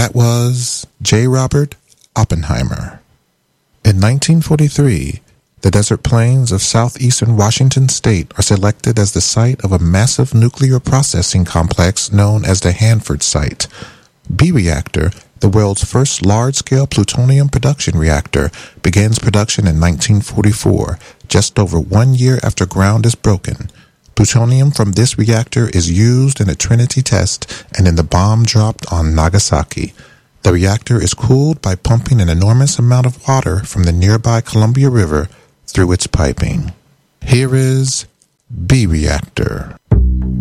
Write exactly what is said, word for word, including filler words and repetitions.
That was J. Robert Oppenheimer. In nineteen forty-three, the desert plains of southeastern Washington state are selected as the site of a massive nuclear processing complex known as the Hanford Site. B-Reactor, the world's first large-scale plutonium production reactor, begins production in nineteen forty-four, just over one year after ground is broken. Plutonium from this reactor is used in a Trinity test and in the bomb dropped on Nagasaki. The reactor is cooled by pumping an enormous amount of water from the nearby Columbia River through its piping. Here is B-Reactor.